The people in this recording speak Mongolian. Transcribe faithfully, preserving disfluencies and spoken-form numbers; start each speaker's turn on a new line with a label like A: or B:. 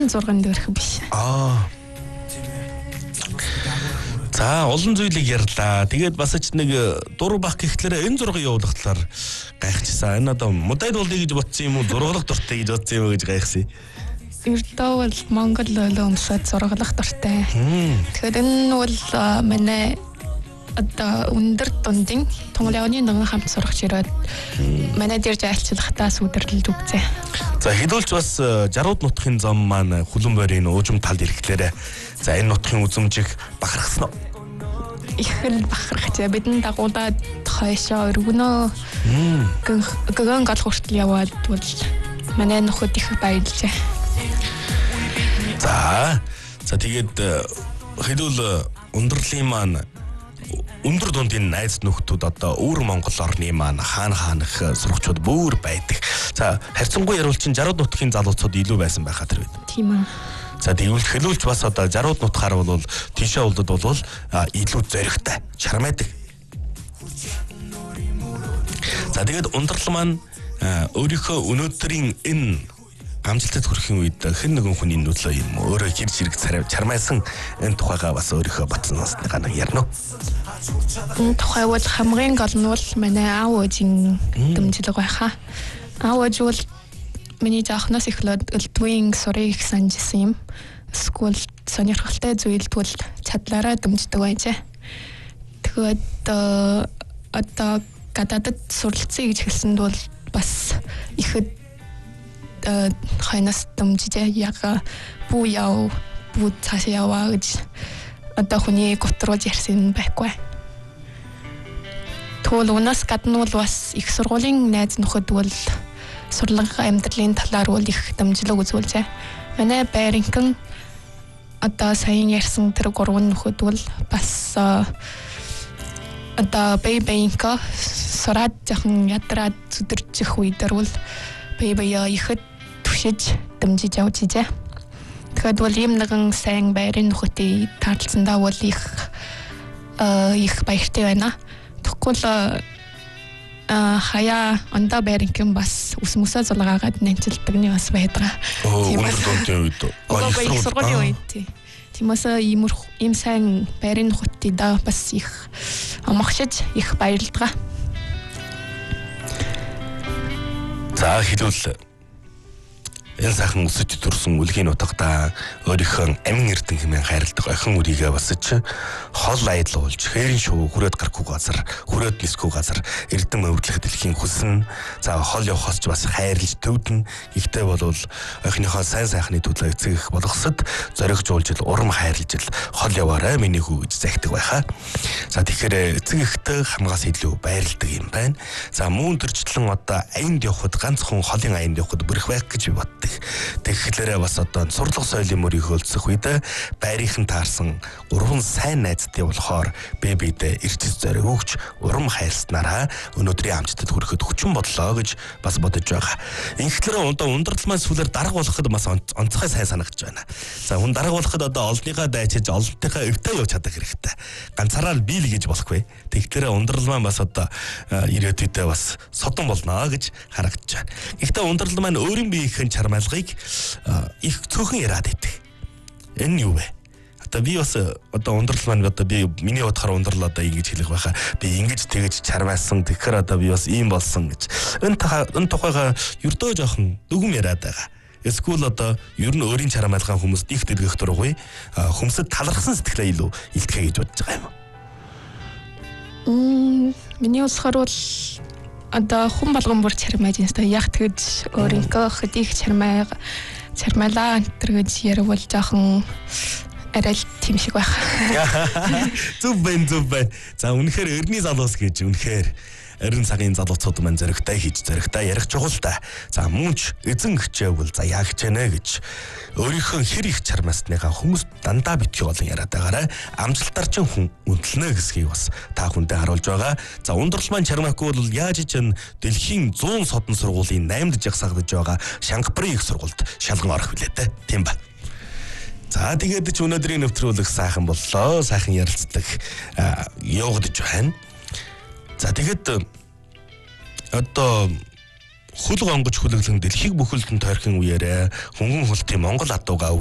A: зурган дээрх биш.
B: Аа. За олон зүйлийг ярьлаа. Тэгээд бас ч нэг дур бах гэхлээр энэ зургийг явуулахлаар гайхчихсан. Энэ одоо модаль болъё гэж бодсон юм уу? Зурглах дуртай гэж бодсон юм уу гэж гайхсан.
A: Ердөө бол Монгол өмсөд зурглах дуртай. Тэгэхээр энэ бол манай одоо өндөр дундын Тунгалианы нэгэн хамт сурагч ирээд манай дээр айлчлахтаа сүдэрлэлд үгзээ.
B: За хэдүүлч бас жарууд нутгийн зам маань хүлэн бойрын уужим талд ирэхлээр за энэ нутгийн үзмжиг бахархсан уу?
A: Их л бахархчихэ. Бидний дагуулад хойшоо өргөнөө. Гэгэн гал хүртэл яваад бол манай нөхөд их баярлжээ.
B: За за тэгээд хэдүүл ундралын маань өндөр дундын найз нөхдүүд одоо өвөр Монгол орны маань хаана хаанах сурагчид бүр байдаг. За харьцангуй яруулчин жарууд нутгийн залуучууд илүү байсан байхаа тэр үед.
A: Тийм ээ.
B: За тэгвэл хэлүүлж бас одоо жарууд нутгаар бол тийшээ улдад бол илүү зоригтой, чармайдаг. За тэгээд ундрал маань өөрийнхөө өнөөдрийн энэ амжилтад хүрэхин үед хэн нэгэн хүний нөлөө юм өөрөө хэр зэрэг чармайсан энэ тухайгаа бас өөрийнхөө батлнаас нэг ярина.
A: Энэ тухай бол хамгийн гол нь бол манай аав ээжийн дэмжлэг байхаа. Аав ээж бол миний заахнаас эхлээд элдвийн сурыг санджсэн юм. Эсвэл сонирхолтой зүйл бол чадлаараа дэмждэг байжээ. Тэгээд одоо гадаадд суралцъя гэж хэлсэнд бол бас ихэд хойноос дэмжижээ. Яг бүү яв, бүү цаашаа яваа гэж одоо хүний готруулж ярьсан байхгүй. Тэгвэл унаас гадна бол бас их сургуулийн найз нөхөд бол сурлага амьдралын талаар бол их дэмжлэг үзүүлжээ. Манай байрынхан одоо сайн ярьсан тэр гурван нөхөд бол бас одоо бэйбэйнка сураад захан ядраад зүдэрчих үедэр бол бэйбэя ихэд түшиж дэмжиж явж ижээ. Тэгэхээр бол ийм нэгэн сайн байрын нөхөдтэй таарлцсандаа бол их их баяртай байна. Тэгвэл хаяа андаа байрынхан бас ус мөсөө зулгаагаад нэнчилдэг нь бас байдаг.
B: Тийм бас дундын үед.
A: Их сургуулийн үед. Тиймээс ийм ийм сайн байрын нөхөдтэй да бас их амгшиж их баярлалаа.
B: За хэлвэл энэ сайхан өсөж төрсөн үлгийн утгадаа өөрийнхөө амин эрдэн хэмээн хайрладаг охин үрийгээ басж хол аялуулж хээрийн шуу хүрээд гарахгүй газар хүрээд нисгүй газар эрдэн өвдлөх дэлхийн хүснэ. За хол явахаас ч бас хайрлж төвдөн. Ихтэй болвол охиныхоо сайн сайхны төлөө эцэг их болгосод зоригжуулж урам хайрлж хол яваарай миний хүү гэж захидаг байхаа. За тэгэхээр эцэг ихтэй хамгаас илүү байрладаг юм байна. За мөн төрчлэн одоо аянд явхад ганцхан холын аянд явхад бүрэх байх гэж би боддог. Тэгэхээр бас одоо сурлага соёлын мөрийг хөлдсөх үед байрынхан таарсан гурван сайн найзтай болохоор бэбидэ ирчс зориг өгч урам хайрснараа өнөөдрийн амжилтад хүрэхэд хүчин бодлоо гэж бас бодож байгаа. Инхлээр одоо ундралмаас сүлээр дарга болоход бас онцгой сайн санагдаж байна. За хүн дарга болоход одоо олныхаа дайчиж олонтойхоо өвтөө явж чадах хэрэгтэй. Ганцаараа л бийл гэж болохгүй. Тэгэхээр ундралмаа бас одоо ирээдүйдээ бас содон болно гэж харагдаж байна. Гэхдээ ундрал маань өөрийн биеийн чармайлгыг их цөөхөн яриад байдаг. Энэ юу вэ? Одоо би бас одоо ундрал маань одоо би миний бодохоор ундрал одоо ингэж хэлэх байхаа би ингэж тэгэж чармайлсан тэгэхээр одоо би бас ийм болсон гэж. Энэ энэ тухайга ердөө жоохон дүгм яриад байгаа. Эсвэл одоо ер нь өөрийн чармайлгаан хүмүүст их дэлгэх дургуй хүмүүсд талархсан сэтгэлээ илүү илтгэе гэж бодож байгаа юм уу?
A: Мм миний усгаар бол одоо хүн болгон бүр чармайж юмстай яг тэгж өөрийнхөө хөдийг чармай чармайлаа энэ гэж ярил жоохон арай л тийм шиг байх.
B: Зүв бэн зүв бэн. За үнэхээр эртний залуус гэж үнэхээр эрен цагийн залуучууд маань зөрөгтэй хийж зөрөгтэй ярих чухал та. За мөнч эзэн хичээвэл за яа хичээнэ гэж өөрийнхөө хэр их чармаасныхаа хүмүүс дандаа битгий болон яриад байгаарай. Амжилтаар ч хүн үнэлнэ гэсгийг бас та хүндээ харуулж байгаа. За ундрал маань чармаахгүй бол яаж ч энэ дэлхийн зуун содон сургуулийн наймд жагсаагдж байгаа Шангапурын их сургуульд шалган орох билээ те. Тийм ба. За тэгээд ч өнөөдрийн нэвтрүүлэг сайхан боллоо. Сайхан ярилцдаг явагдаж байна. За тэгэхэд одоо хөл гонгож хүлэглэн дэлхийг бүхэлдэн тойрхын үеэрээ хөнгөн хултын Монгол адуугаа